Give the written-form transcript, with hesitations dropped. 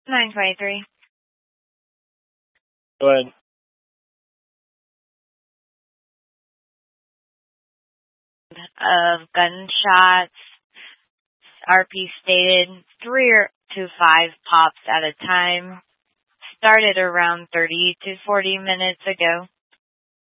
923. Go ahead. Of gunshots, RP stated 3 to 5 pops at a time. Started around 30 to 40 minutes ago.